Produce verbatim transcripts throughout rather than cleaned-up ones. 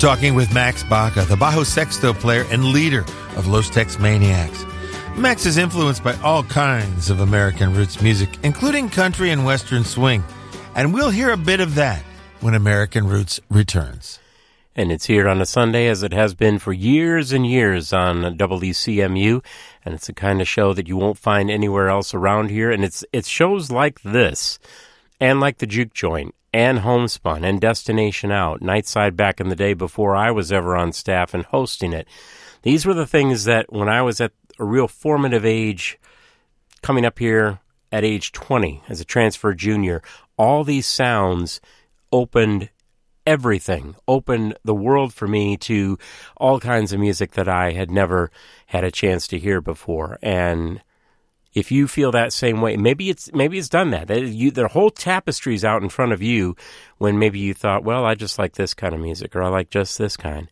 talking with Max Baca, the Bajo Sexto player and leader of Los Tex Maniacs. Max is influenced by all kinds of American roots music, including country and western swing. And we'll hear a bit of that when American Roots returns. And it's here on a Sunday, as it has been for years and years on W C M U. And it's the kind of show that you won't find anywhere else around here. And it's it's shows like this, and like the Juke Joint, and Homespun, and Destination Out, Nightside back in the day before I was ever on staff and hosting it. These were the things that when I was at a real formative age, coming up here at age twenty as a transfer junior, all these sounds opened everything, opened the world for me to all kinds of music that I had never had a chance to hear before. And if you feel that same way, maybe it's maybe it's done that. You, the whole tapestry's out in front of you when maybe you thought, well, I just like this kind of music, or I like just this kind.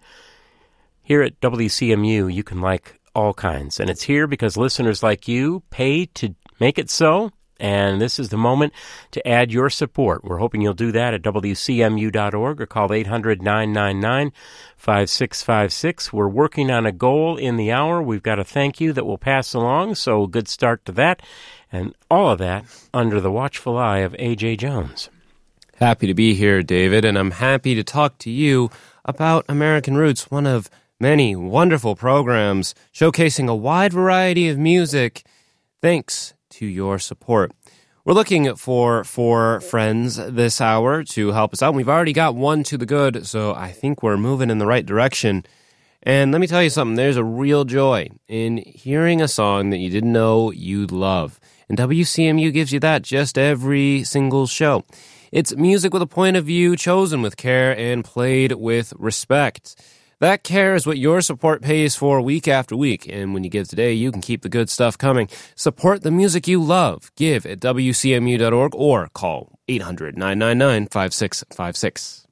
Here at W C M U, you can like all kinds. And it's here because listeners like you pay to make it so. And this is the moment to add your support. We're hoping you'll do that at W C M U dot org or call eight hundred, nine nine nine, five six five six. We're working on a goal in the hour. We've got a thank you that we'll pass along, so good start to that. And all of that under the watchful eye of A J Jones. Happy to be here, David, and I'm happy to talk to you about American Roots, one of many wonderful programs showcasing a wide variety of music. Thanks to your support. We're looking for four friends this hour to help us out. We've already got one to the good, so I think we're moving in the right direction. And let me tell you something, there's a real joy in hearing a song that you didn't know you'd love. And W C M U gives you that just every single show. It's music with a point of view, chosen with care and played with respect. That care is what your support pays for week after week. And when you give today, you can keep the good stuff coming. Support the music you love. Give at W C M U dot org or call eight hundred, nine nine nine, five six five six.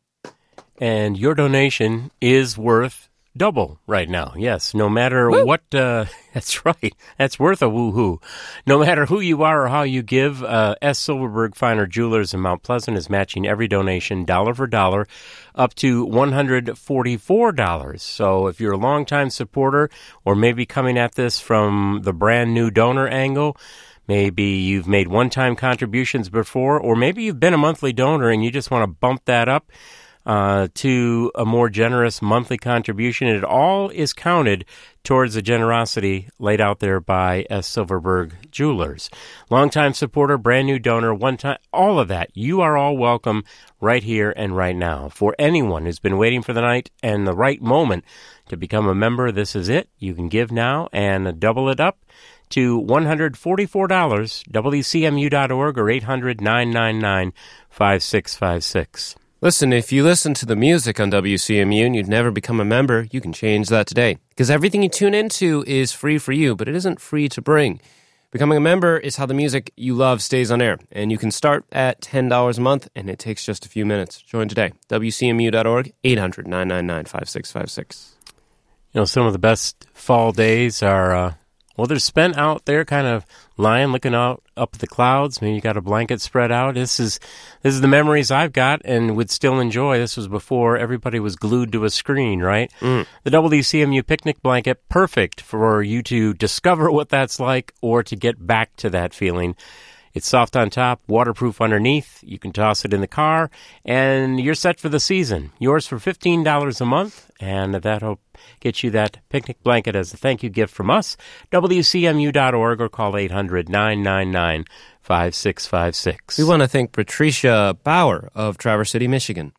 And your donation is worth double right now. Yes, no matter Woo. what, uh, that's right, that's worth a woo-hoo. No matter who you are or how you give, uh, S. Silverberg Finer Jewelers in Mount Pleasant is matching every donation dollar for dollar up to one hundred forty-four dollars. So if you're a longtime supporter or maybe coming at this from the brand new donor angle, maybe you've made one-time contributions before, or maybe you've been a monthly donor and you just want to bump that up Uh, to a more generous monthly contribution. It all is counted towards the generosity laid out there by S. Silverberg Jewelers. Longtime supporter, brand new donor, one time, all of that. You are all welcome right here and right now. For anyone who's been waiting for the night and the right moment to become a member, this is it. You can give now and double it up to one hundred forty-four dollars, W C M U dot org or eight hundred, nine nine nine, five six five six. Listen, if you listen to the music on W C M U and you'd never become a member, you can change that today. Because everything you tune into is free for you, but it isn't free to bring. Becoming a member is how the music you love stays on air. And you can start at ten dollars a month, and it takes just a few minutes. Join today. W C M U dot org, eight hundred, nine nine nine, five six five six. You know, some of the best fall days are, uh, well, they're spent out there kind of lying, looking out up at the clouds. Maybe you got a blanket spread out. This is this is the memories I've got and would still enjoy. This was before everybody was glued to a screen, right? Mm. The W C M U picnic blanket, perfect for you to discover what that's like or to get back to that feeling. It's soft on top, waterproof underneath. You can toss it in the car, and you're set for the season. Yours for fifteen dollars a month, and that'll get you that picnic blanket as a thank you gift from us. W C M U dot org or call eight hundred, nine nine nine, five six five six. We want to thank Patricia Bauer of Traverse City, Michigan.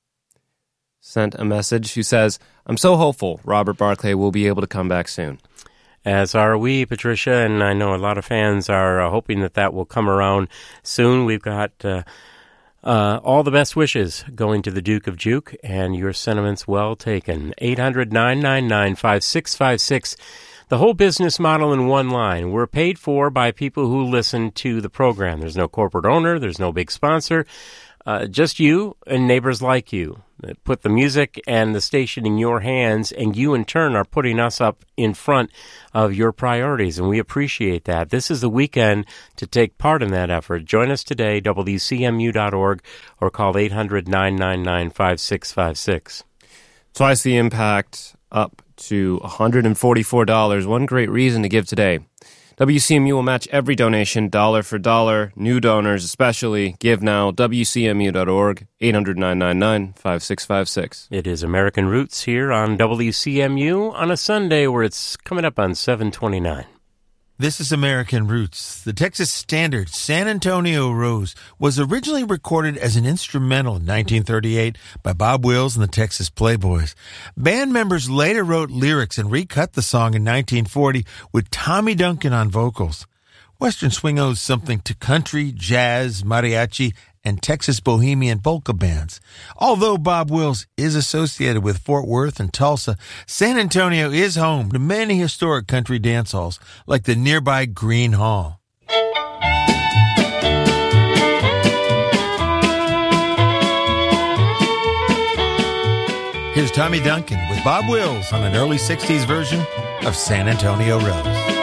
Sent a message who says, I'm so hopeful Robert Barclay will be able to come back soon. As are we, Patricia, and I know a lot of fans are uh, hoping that that will come around soon. We've got uh, uh, all the best wishes going to the Duke of Juke, and your sentiments well taken. eight hundred, nine nine nine, five six five six. The whole business model in one line. We're paid for by people who listen to the program. There's no corporate owner. There's no big sponsor. Uh, just you and neighbors like you that put the music and the station in your hands, and you in turn are putting us up in front of your priorities, and we appreciate that. This is the weekend to take part in that effort. Join us today, W C M U dot org, or call eight hundred, nine nine nine, five six five six. Twice the impact, up to one hundred forty-four dollars. One great reason to give today. W C M U will match every donation, dollar for dollar. New donors especially. Give now, W C M U dot org, eight hundred, nine nine nine, five six five six. It is American Roots here on W C M U on a Sunday where it's coming up on seven twenty-nine. This is American Roots. The Texas standard San Antonio Rose was originally recorded as an instrumental in nineteen thirty-eight by Bob Wills and the Texas Playboys. Band members later wrote lyrics and recut the song in nineteen forty with Tommy Duncan on vocals. Western swing owes something to country, jazz, mariachi, and Texas bohemian polka bands. Although Bob Wills is associated with Fort Worth and Tulsa, San Antonio is home to many historic country dance halls, like the nearby Green Hall. Here's Tommy Duncan with Bob Wills on an early sixties version of San Antonio Rose.